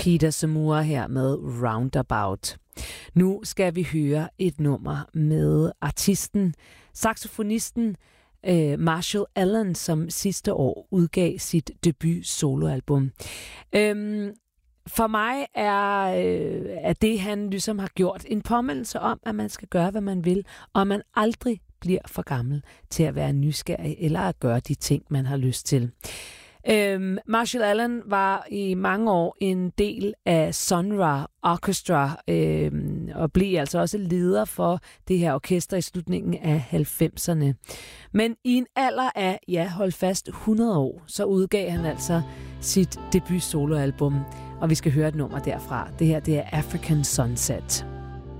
Peter Samura her med Roundabout. Nu skal vi høre et nummer med artisten, saxofonisten Marshall Allen, som sidste år udgav sit debut soloalbum. For mig er det, han ligesom har gjort, en påmindelse om, at man skal gøre, hvad man vil, og at man aldrig bliver for gammel til at være nysgerrig eller at gøre de ting, man har lyst til. Marshall Allen var i mange år en del af Sun Ra Orchestra og blev altså også leder for det her orkester i slutningen af 90'erne. Men i en alder af, hold fast, 100 år, så udgav han altså sit debut soloalbum, og vi skal høre et nummer derfra. Det her, det er African Sunset.